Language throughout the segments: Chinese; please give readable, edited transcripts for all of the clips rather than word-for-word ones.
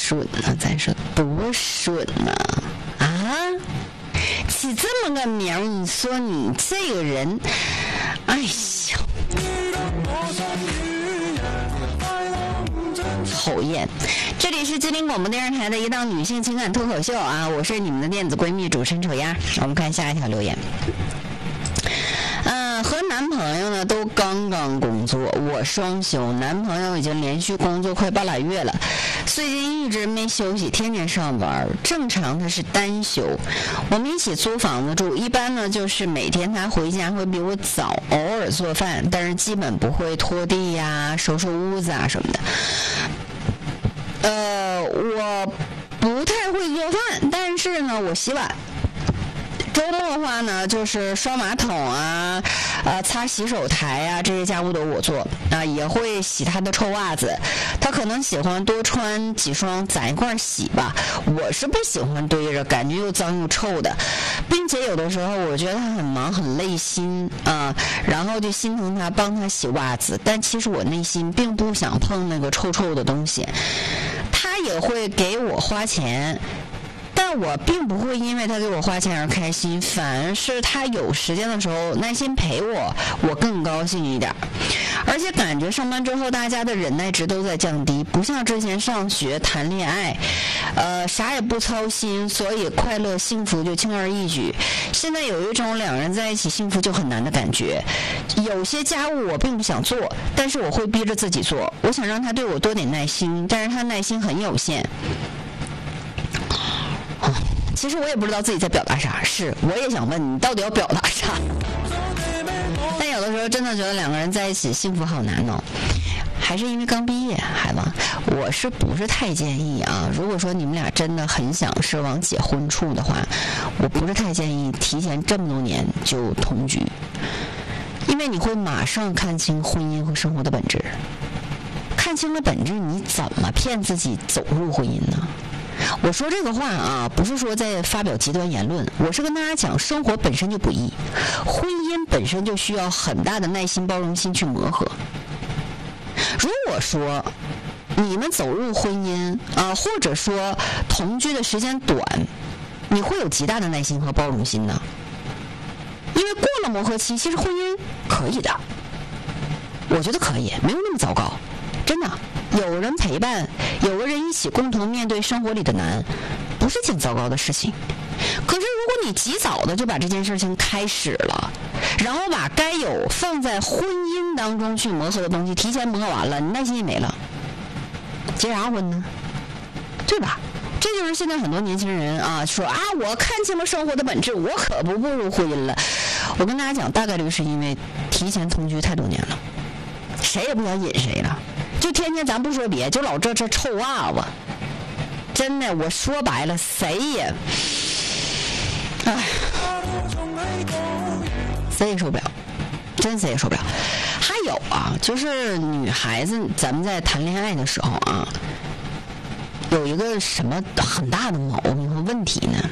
顺呢？咱说多顺呢？啊，起这么个名，你说你这个人，哎呀，讨厌！这里是吉林广播电视台的一档女性情感脱口秀啊，我是你们的电子闺蜜主持人丑丫。我们看下一条留言。和男朋友呢都刚刚工作，我双休，男朋友已经连续工作快8来月了，最近一直没休息，天天上班。正常他是单休，我们一起租房子住，一般呢就是每天他回家会比我早，偶尔做饭，但是基本不会拖地呀、收拾屋子啊什么的。我不太会做饭，但是呢我洗碗。周末的话呢，就是刷马桶啊，擦洗手台啊，这些家务都我做啊，也会洗他的臭袜子。他可能喜欢多穿几双攒一块洗吧，我是不喜欢堆着，感觉又脏又臭的，并且有的时候我觉得他很忙很累心啊，然后就心疼他，帮他洗袜子，但其实我内心并不想碰那个臭臭的东西。他也会给我花钱。但我并不会因为他给我花钱而开心，反而是他有时间的时候耐心陪我，我更高兴一点。而且感觉上班之后大家的忍耐值都在降低，不像之前上学谈恋爱，啥也不操心，所以快乐幸福就轻而易举。现在有一种两人在一起幸福就很难的感觉。有些家务我并不想做，但是我会逼着自己做。我想让他对我多点耐心，但是他耐心很有限。其实我也不知道自己在表达啥，我也想问你到底要表达啥。但有的时候真的觉得两个人在一起幸福好难哦，还是因为刚毕业，孩子，我是不是太建议啊？如果说你们俩真的很想是往结婚处的话，我不是太建议提前这么多年就同居，因为你会马上看清婚姻和生活的本质，看清了本质，你怎么骗自己走入婚姻呢？我说这个话啊，不是说在发表极端言论，我是跟大家讲，生活本身就不易，婚姻本身就需要很大的耐心、包容心去磨合。如果说你们走入婚姻或者说同居的时间短，你会有极大的耐心和包容心呢？因为过了磨合期，其实婚姻可以的，我觉得可以，没有那么糟糕，真的。有人陪伴，有个人一起共同面对生活里的难，不是件糟糕的事情。可是如果你及早的就把这件事情开始了，然后把该有放在婚姻当中去磨合的东西提前磨合完了，你耐心也没了，结啥婚呢？对吧？这就是现在很多年轻人说我看清了生活的本质，我可不步入婚姻了。我跟大家讲，大概率是因为提前同居太多年了，谁也不想引谁了，就天天咱不说别，就老这臭袜子，真的，我说白了，谁也谁也受不了，真谁也受不了。还有就是女孩子，咱们在谈恋爱的时候有一个什么很大的毛病和问题呢？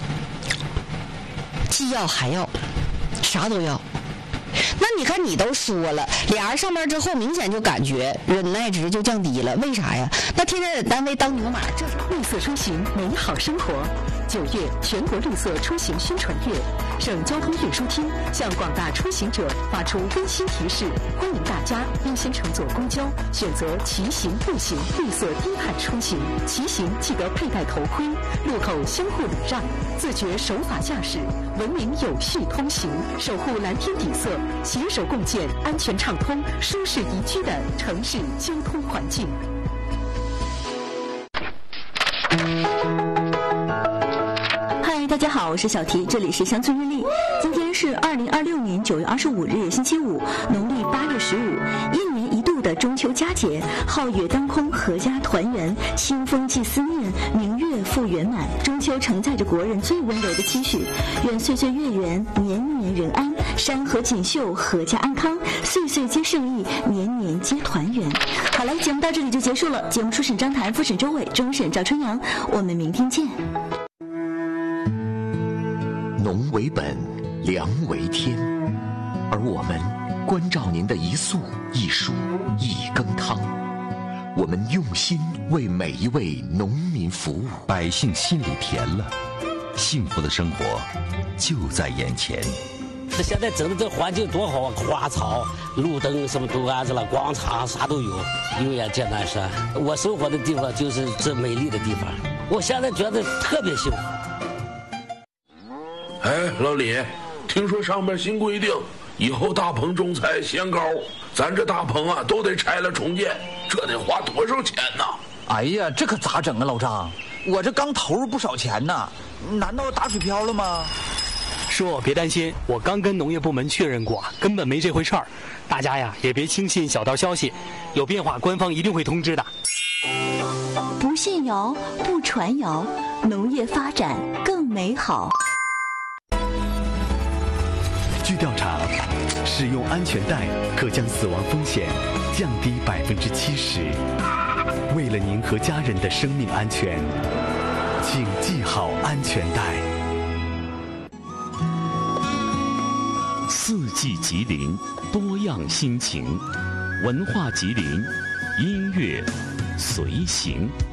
既要还要，啥都要。那你看，你都说了，俩人上班之后明显就感觉忍耐值就降低了，为啥呀？那天天在单位当牛马，这是绿色出行，美好生活。9月全国绿色出行宣传月，省交通运输厅向广大出行者发出温馨提示，欢迎大家优先乘坐公交，选择骑行、步行绿色低碳出行。骑行记得佩戴头盔，路口相互礼让，自觉守法驾驶，文明有序通行，守护蓝天底色，携手共建安全畅通、舒适宜居的城市交通环境。 嗨，大家好，我是小提，这里是乡村日历。今天是2026年9月25日，星期五，农历8月15，一年一度的中秋佳节，皓月当空，阖家团圆，清风寄思念，明月复圆满。中秋承载着国人最温柔的期许，愿岁岁月圆，年年人安，山河锦绣，阖家安康，岁岁皆胜利，年年皆团圆。好了，节目到这里就结束了。节目初审张谭，复审周伟，终审赵春阳，我们明天见。 农为本，粮为天，而我们关照您的一粟一蔬一羹汤。 我们用心为每一位农民服务， 百姓心里甜了，幸福的生活就在眼前。 现在整的这环境多好啊，花草、路灯什么都安置了，广场啥都有，永远见南山。我生活的地方就是这美丽的地方，我现在觉得特别幸福。 哎，老李，听说上面新规定，以后大棚种菜限高，咱这大棚啊都得拆了重建，这得花多少钱呢？ 哎呀，这可咋整啊，老张？我这刚投入不少钱呢，难道打水漂了吗？ 说别担心，我刚跟农业部门确认过，根本没这回事儿。大家呀也别轻信小道消息，有变化官方一定会通知的。 不信谣，不传谣，农业发展更美好。 据调查，使用安全带可将死亡风险降低70%。为了您和家人的生命安全，请系好安全带。 四季吉林，多样心情，文化吉林，音乐随行。